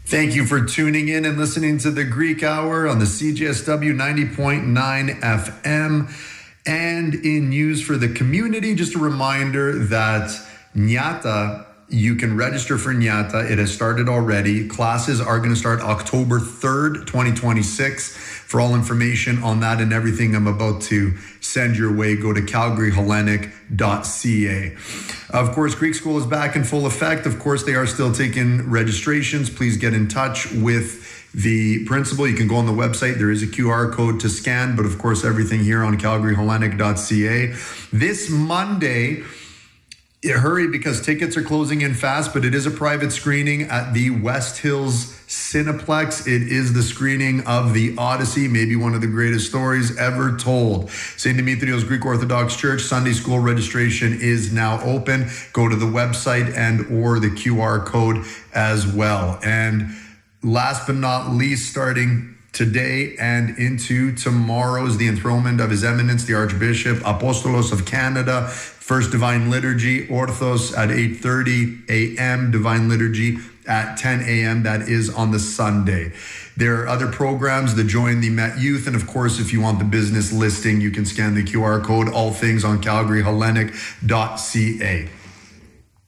Thank you for tuning in and listening to the Greek Hour on the CJSW 90.9 FM. And in news for the community, just a reminder that Nyata, you can register for Nyata. It has started already. Classes are going to start October 3rd, 2026. For all information on that and everything I'm about to send your way, go to calgaryhellenic.ca. Of course, Greek School is back in full effect. Of course, they are still taking registrations. Please get in touch with the principal. You can go on the website. There is a QR code to scan, but of course, everything here on calgaryhellenic.ca. This Monday, hurry because tickets are closing in fast, but it is a private screening at the West Hills Cineplex. It is the screening of The Odyssey, maybe one of the greatest stories ever told. St. Demetrios Greek Orthodox Church Sunday School registration is now open. Go to the website and or the QR code as well. And last but not least, starting today and into tomorrow is the enthronement of His Eminence, the Archbishop Apostolos of Canada. First Divine Liturgy, Orthos at 8:30 a.m., Divine Liturgy at 10 a.m. That is on the Sunday. There are other programs, the Join the Met Youth, and of course, if you want the business listing, you can scan the QR code, all things on calgaryhellenic.ca.